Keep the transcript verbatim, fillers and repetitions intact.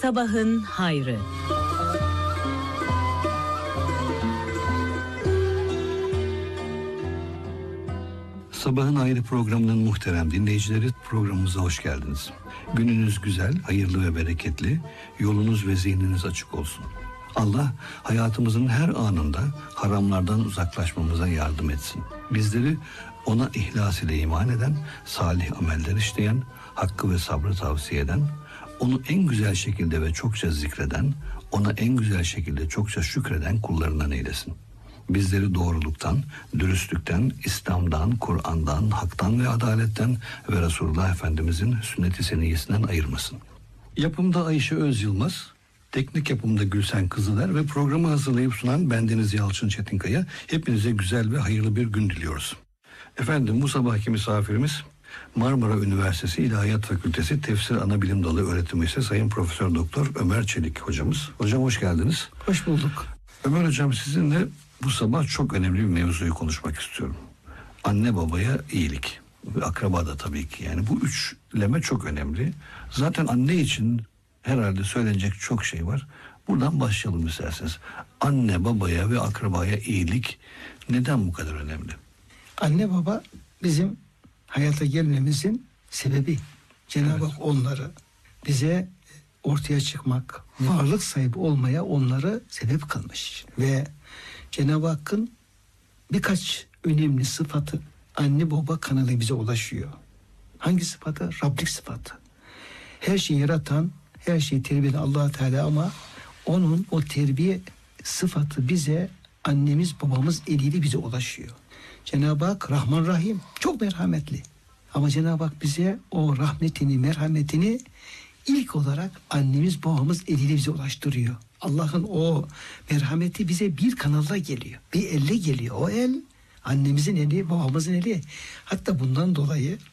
Sabahın hayrı. Sabahın Hayrı programının muhterem dinleyicileri, programımıza hoş geldiniz. Gününüz güzel, hayırlı ve bereketli, yolunuz ve zihniniz açık olsun. Allah hayatımızın her anında haramlardan uzaklaşmamıza yardım etsin. Bizleri ona ihlas ile iman eden, salih ameller işleyen, hakkı ve sabrı tavsiye eden, onu en güzel şekilde ve çokça zikreden, ona en güzel şekilde çokça şükreden kullarından eylesin. Bizleri doğruluktan, dürüstlükten, İslam'dan, Kur'an'dan, haktan ve adaletten ve Resulullah Efendimizin sünnet-i seniyyesinden ayırmasın. Yapımda Ayşe Öz Yılmaz, teknik yapımda Gülsen Kızıler ve programı hazırlayıp sunan bendeniz Yalçın Çetinkaya. Hepinize güzel ve hayırlı bir gün diliyoruz. Efendim, bu sabahki misafirimiz Marmara Üniversitesi İlahiyat Fakültesi Tefsir Anabilim Dalı öğretim üyesi Sayın Profesör Doktor Ömer Çelik hocamız. Hocam hoş geldiniz. Hoş bulduk. Ömer hocam, sizinle bu sabah çok önemli bir mevzuyu konuşmak istiyorum. Anne babaya iyilik ve akraba da tabii ki. Yani bu üçleme çok önemli. Zaten anne için herhalde söylenecek çok şey var. Buradan başlayalım isterseniz. Anne babaya ve akrabaya iyilik neden bu kadar önemli? Anne baba bizim hayata gelmemizin sebebi. Cenab-ı Hak onları bize ortaya çıkmak, varlık sahibi olmaya onları sebep kılmış. Ve Cenab-ı Hakk'ın birkaç önemli sıfatı anne baba kanalı bize ulaşıyor. Hangi sıfatı? Rablik sıfatı. Her şeyi yaratan, her şeyi terbiye eden Allah Teala, ama onun o terbiye sıfatı bize annemiz babamız eliyle bize ulaşıyor. Cenab-ı Hak Rahman Rahim, çok merhametli. Ama Cenab-ı Hak bize o rahmetini, merhametini ilk olarak annemiz babamız eliyle bize ulaştırıyor. Allah'ın o merhameti bize bir kanalla geliyor. Bir elle geliyor. O el annemizin eli, babamızın eli. Hatta bundan dolayı